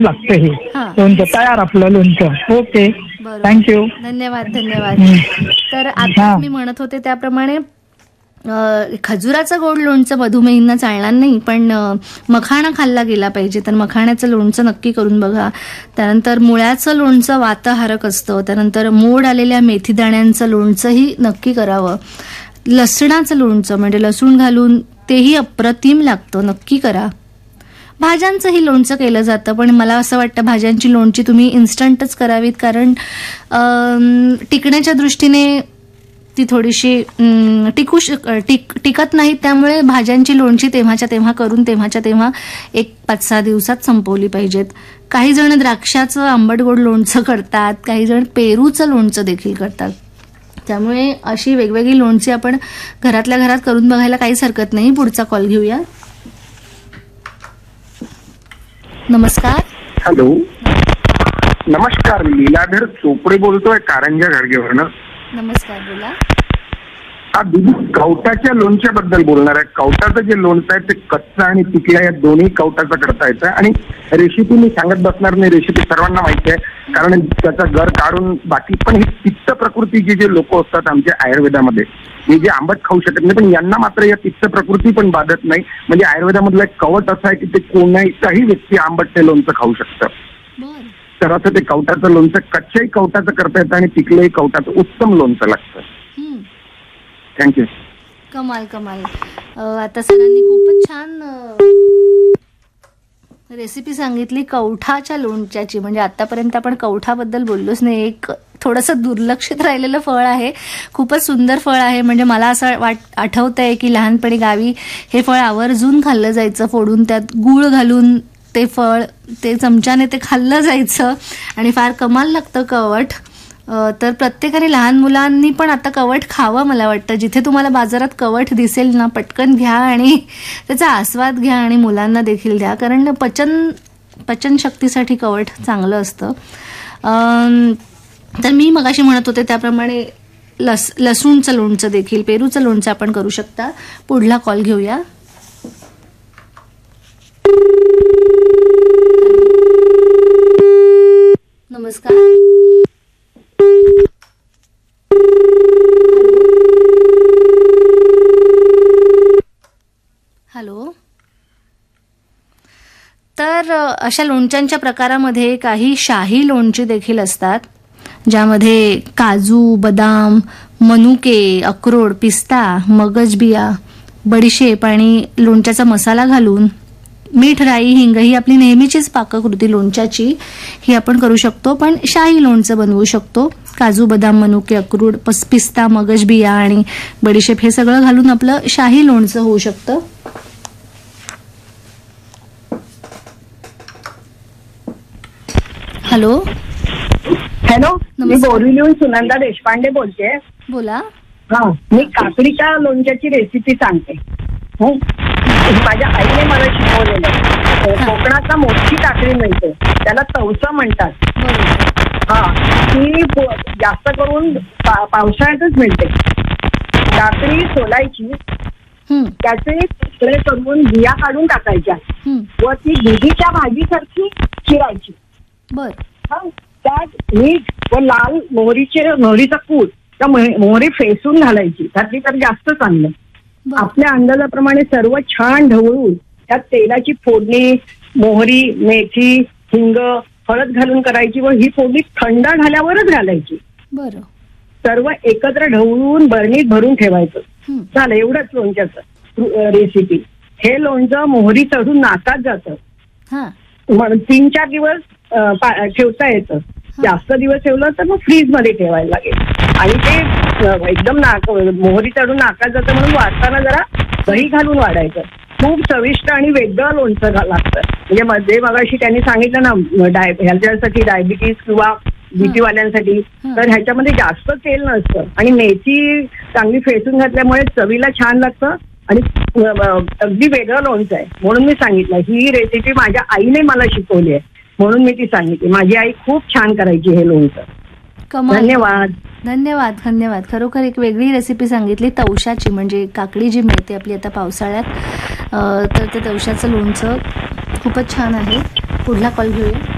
लागतं हे हा. लोणचं तयार आपलं लोणचं. ओके, बरोबर. थँक्यू. धन्यवाद धन्यवाद. तर आता हा. मी म्हणत होते त्याप्रमाणे खजुराचं गोड लोणचं मधुमेहींना चालणार नाही, पण मखाणा खाल्ला गेला पाहिजे. तर मखाण्याचं लोणचं नक्की करून बघा. त्यानंतर मुळ्याचं लोणचं वातहारक असतं. त्यानंतर मोड आलेल्या मेथीदाण्यांचं लोणचंही नक्की करावं. लसणाचं लोणचं म्हणजे लसूण घालून तेही अप्रतिम लागतं, नक्की करा. भाज्यांचंही लोणचं केलं जातं, पण मला असं वाटतं भाज्यांची लोणची तुम्ही इन्स्टंटच करावीत, कारण टिकण्याच्या दृष्टीने ती थोडीशी टिकत नाहीत. त्यामुळे भाज्यांची लोणची तेव्हाच्या तेव्हा करून तेव्हाच्या तेव्हा 5-6 दिवसात संपवली पाहिजेत. काही जण द्राक्षाचं आंबट गोड लोणचं करतात, काही जण पेरूचं लोणचं देखील करतात. त्यामुळे अशी वेगवेगळी लोणची आपण घरातल्या घरात करून बघायला काहीच हरकत नाही. पुढचा कॉल घेऊया. नमस्कार. हॅलो, नमस्कार. लीलाधर चोपडे बोलतोय कारंजा घाडगेवरनं. नमस्कार, बोला. हा दीदी, कवटाच्या लोणच्याबद्दल बोलणार आहे. कवटाचं जे लोणचं आहे ते कच्चं आणि पिकल्या या दोन्ही कवटाचं करता येतं. आणि रेसिपी मी सांगत बसणार नाही, रेसिपी सर्वांना माहिती आहे, कारण त्याचा गर काढून बाकी. पण हे पित्त प्रकृतीचे जे लोक असतात आमच्या आयुर्वेदामध्ये, हे जे आंबट खाऊ शकत नाही, पण यांना मात्र या पित्त प्रकृती पण बाधत नाही. म्हणजे आयुर्वेदामधलं एक कवट असं आहे की ते कोणाचाही व्यक्ती आंबट ते लोणचं खाऊ शकतं. तर असं ते कवटाचं लोणचं कच्च्याही कवटाचं करता येतं आणि पिकलंही कवटाचं उत्तम लोणचं लागतं. थँक्यू. कमाल कमाल. आता सरांनी खूपच छान रेसिपी सांगितली कवठाच्या लोणच्याची. म्हणजे आतापर्यंत आपण कवठाबद्दल बोललोच नाही. एक थोडंसं दुर्लक्षित राहिलेलं फळ आहे, खूपच सुंदर फळ आहे. म्हणजे मला असं आठवतंय की लहानपणी गावी हे फळ आवर्जून खाल्लं जायचं. फोडून त्यात गूळ घालून ते फळ ते चमच्याने ते खाल्लं जायचं आणि फार कमाल लागतं कवठ. तर प्रत्येकाने लहान मुलांनी पण आता कवठ खावं. मला वाटतं जिथे तुम्हाला बाजारात कवठ दिसेल ना, पटकन घ्या आणि त्याचा आस्वाद घ्या आणि मुलांना देखील द्या, कारण पचनशक्तीसाठी कवठ चांगलं असतं. तर मी मगाशी म्हणत होते त्याप्रमाणे लसूणचं लोणचं देखील, पेरूचं लोणचं आपण करू शकता. पुढला कॉल घेऊया. नमस्कार. हॅलो. तर अशा लोणच्यांच्या प्रकारामध्ये काही शाही लोणची देखील असतात, ज्यामध्ये काजू, बदाम, मनुके, अक्रोड, पिस्ता, मगजबिया, बडीशेप आणि लोणच्याचा मसाला घालून मीठ, राई, हिंग ही आपली नेहमीचीच पाककृती लोणच्याची ही आपण करू शकतो. पण शाही लोणचं बनवू शकतो. काजू, बदाम, मनुके, अक्रोड, पिस्ता, मगजबिया आणि बडीशेप हे सगळं घालून आपलं शाही लोणचं होऊ शकतं. हॅलो. हॅलो, मी बोरिवलीहून सुनंदा देशपांडे बोलते. बोला. हा, मी काकडीच्या लोणच्याची रेसिपी सांगते. हो, माझ्या आईने मला शिकवलेलं. कोकणातला मोठी काकडी मिळते, त्याला तवसा म्हणतात. हा, ती जास्त करून पावसाळ्यातच मिळते. काकडी सोलायची, त्याचे तुकडे करून बिया काढून टाकायच्या व ती दुधीच्या भाजीसारखी चिरायची. त्यात मीठ व लाल मोहरीचा कूट, त्या मोहरी फेसून घालायची, त्यातली तर जास्त चांगलं. आपल्या अंदाजाप्रमाणे सर्व छान ढवळून त्यात तेलाची फोडणी, मोहरी, मेथी, हिंग, हळद घालून करायची व ही फोडणी थंड झाल्यावरच घालायची. बरं. सर्व एकत्र ढवळून बरणीत भरून ठेवायचं. झालं, एवढंच लोणच्याचं रेसिपी. हे लोणचं मोहरी चढून नाकात जातं. 3-4 दिवस ठेवता येतं. जास्त दिवस ठेवलं तर मग फ्रीज मध्ये ठेवायला लागेल. आणि ते एकदम मोहरी चढून नाकात जातं म्हणून वाढताना जरा दही घालून वाढायचं. खूप चविष्ट आणि वेगळं लोणचं लागतं. म्हणजे मध्ये मगाशी त्यांनी सांगितलं ना ह्याच्यासाठी डायबिटीस किंवा बीपीवाल्यांसाठी, तर ह्याच्यामध्ये जास्त तेल नसतं आणि मेथी चांगली फेसून घातल्यामुळे चवीला छान लागतं आणि अगदी वेगळं लोणचं आहे. म्हणून मी सांगितलं, ही रेसिपी माझ्या आईने मला शिकवली आहे म्हणून मी ती सांगितली. माझी आई खूप छान करायची हे लोणचं. धन्यवाद. धन्यवाद धन्यवाद. खरोखर एक वेगळी रेसिपी सांगितली तवशाची, म्हणजे काकडी जी मिळते आपली आता पावसाळ्यात, तर ते तवशाचं लोणचं खूपच छान आहे. पुढला कॉल घेऊया.